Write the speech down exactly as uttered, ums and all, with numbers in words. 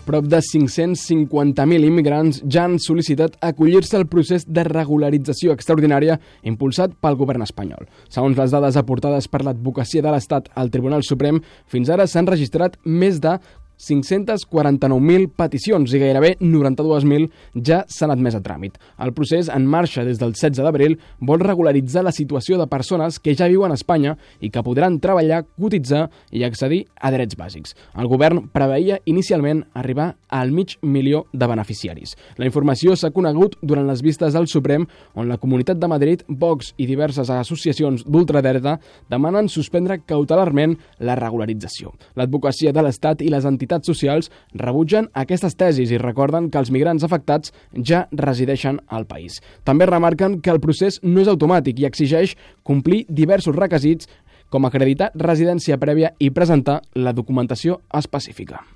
Prop de cinc-cents cinquanta mil immigrants ja han sol·licitat acollir-se al procés de regularització extraordinària impulsat pel govern espanyol. Segons les dades aportades per l'Advocacia de l'Estat al Tribunal Suprem, fins ara s'han registrat més de cinc-cents quaranta-nou mil peticions i gairebé noranta-dos mil ja s'han admès a tràmit. El procés, en marxa des del setze d'abril, vol regularitzar la situació de persones que ja viuen a Espanya i que podran treballar, cotitzar i accedir a drets bàsics. El govern preveia inicialment arribar al mig milió de beneficiaris. La informació s'ha conegut durant les vistes al Suprem, on la Comunitat de Madrid, Vox i diverses associacions d'ultradreta demanen suspendre cautelarment la regularització. L'Advocacia de l'Estat i les entitats entitats socials rebutgen aquestes tesis i recorden que els migrants afectats ja resideixen al país. També remarquen que el procés no és automàtic i exigeix complir diversos requisits com acreditar residència prèvia i presentar la documentació específica.